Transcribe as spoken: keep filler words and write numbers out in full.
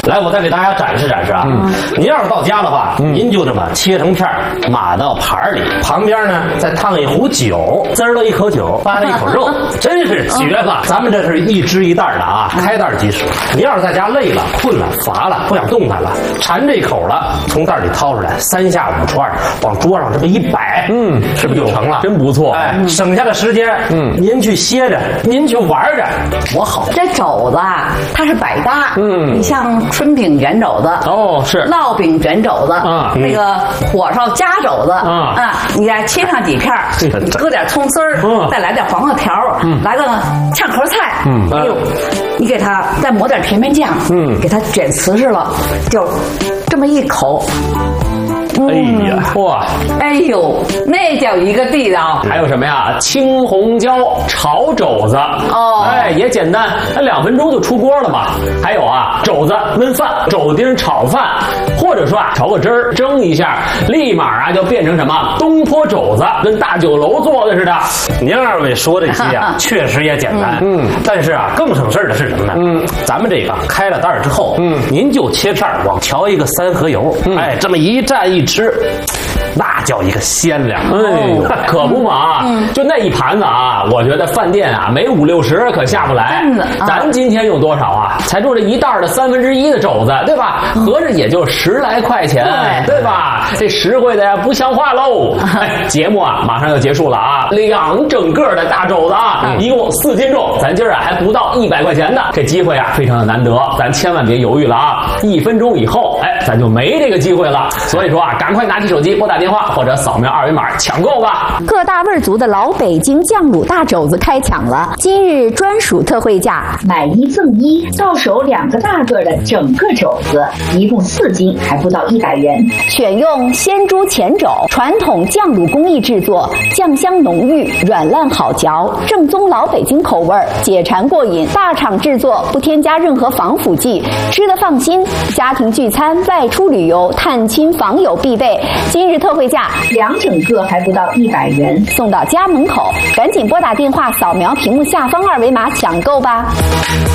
来，我再给大家展示展示啊。嗯，您要是到家的话，嗯、您就这么切成片儿，码到盘里，旁边呢再烫一壶酒，滋儿了一口酒，扒了一口肉，真是绝了。咱们这是一支一袋的啊，开袋即食。您要是在家累了、困了、乏了，不想动弹了，馋这口了，从袋里掏出来，三下五除二，往桌上这么一摆，嗯，是不是就成了？ 真不错。 哎，省下的时间，嗯，您去歇着，您去玩着，多好。 这肘子啊，它是百搭。嗯，你像春饼卷肘子， 哦，是烙饼卷肘子，啊，那个火烧夹肘子，啊啊，你再切上几片，搁点葱丝儿，嗯，再来点黄瓜条，嗯，来个炝壳菜，嗯，哎呦，你给它再抹点甜面酱，嗯，给它卷瓷实了，就这么一口。 哎呀，哇！ 哎呦，那叫一个地道。 还有什么呀？青红椒炒肘子哦，哎，也简单，那两分钟就出锅了嘛。还有啊，肘子焖饭、肘丁炒饭，或者说啊，调个汁儿蒸一下，立马啊就变成什么东坡肘子，跟大酒楼做的似的。 您二位说这些啊，确实也简单，嗯，但是啊，更省事儿的是什么呢？嗯，咱们这个开了袋儿之后，嗯，您就切片往调一个三合油，嗯、哎，这么一蘸一吃，那叫一个鲜亮！ 哎呦，可不嘛！嗯、就那一盘子啊，我觉得饭店啊没五六十可下不来。嗯啊、咱今天用多少啊？才做这一袋的三分之一的肘子，对吧？嗯、合着也就十来块钱，对, 对吧？这实惠的呀不像话喽！哎，节目啊马上要结束了啊，两整个的大肘子啊，嗯、一共四斤重，咱今儿啊还不到一百块钱呢。这机会啊非常的难得，咱千万别犹豫了啊！一分钟以后，哎，咱就没这个机会了。所以说啊，赶快拿起手机拨打电话或者扫描二维码抢购吧！ 各大味族的老北京酱卤大肘子开抢了，今日专属特惠价， 买一赠一，到手两个大个的整个肘子，一共四斤，还不到一百元。 选用鲜猪前肘，传统酱卤工艺制作，酱香浓郁，软烂好嚼，正宗老北京口味，解馋过瘾。大厂制作，不添加任何防腐剂，吃得放心。家庭聚餐、外出旅游、探亲访友必备。今日特惠价， 两整个还不到一百元， 送到家门口。赶紧拨打电话，扫描屏幕下方二维码抢购吧。